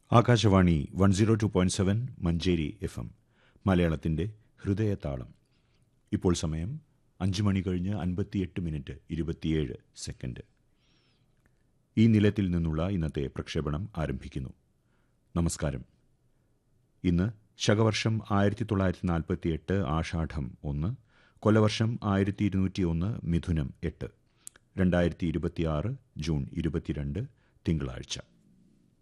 Akashvani 102.7 Manjeri FM മലയാളത്തിൻ്റെ ഹൃദയതാളം. ഇപ്പോൾ സമയം 5 മണി കഴിഞ്ഞ് 58 27 സെക്കൻഡ്. ഈ നിലയത്തിൽ നിന്നുള്ള ഇന്നത്തെ പ്രക്ഷേപണം ആരംഭിക്കുന്നു. നമസ്കാരം. ഇന്ന് ശകവർഷം 1948 ആഷാഢം 1, കൊല്ലവർഷം 1201 മിഥുനം 8, 2026 ജൂൺ 22 തിങ്കളാഴ്ച.